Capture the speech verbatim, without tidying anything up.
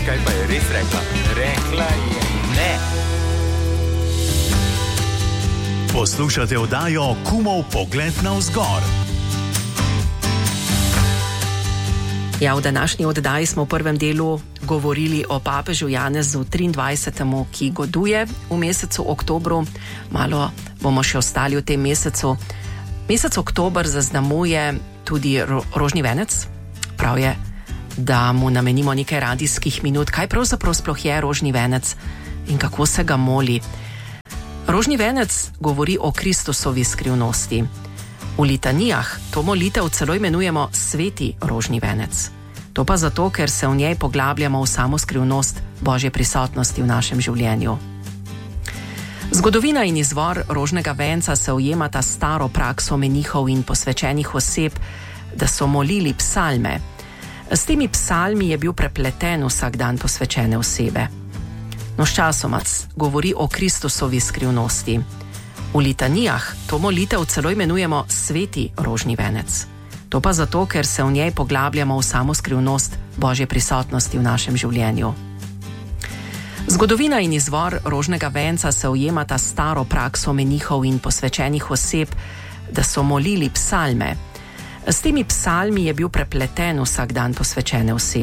kaj pa je res rekla? Rekla je ne. Poslušate oddajo Kumov pogled navzgor. Ja, v današnji oddaji smo v prvem delu govorili o papežu Janezu triindvajsetemu, ki goduje v mesecu oktobru. Malo bomo še ostali v tem mesecu. Mesec oktober zaznamuje tudi ro- rožni venec. Prav je, da mu namenimo nekaj radijskih minut. Kaj pravzaprav sploh je rožni venec in kako se ga moli? Rožni venec govori o Kristusovi skrivnosti. V litanijah to molitev celo imenujemo sveti rožni venec. To pa zato, ker se v njej poglabljamo v samo skrivnost Božje prisotnosti v našem življenju. Zgodovina in izvor rožnega venca se ujemata staro prakso menihov in posvečenih oseb, da so molili psalme. S temi psalmi je bil prepleten vsak dan posvečene osebe. No, sčasomac govori o Kristusovi skrivnosti. V litanijah to molitev celo imenujemo sveti rožni venec. To pa zato, ker se v njej poglabljamo v samo skrivnost Božje prisotnosti v našem življenju. Zgodovina in izvor rožnega venca se ujemata staro prakso menihov in posvečenih oseb, da so molili psalme. S temi psalmi je bil prepleten vsak dan posvečene osebe.